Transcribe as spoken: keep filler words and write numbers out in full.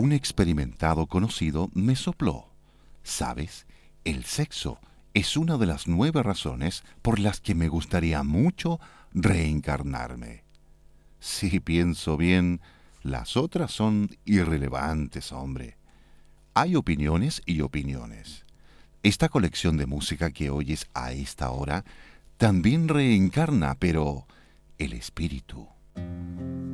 un experimentado conocido me sopló. ¿Sabes? El sexo es una de las nueve razones por las que me gustaría mucho reencarnarme. Si pienso bien, las otras son irrelevantes, hombre. Hay opiniones y opiniones. Esta colección de música que oyes a esta hora también reencarna, pero el espíritu.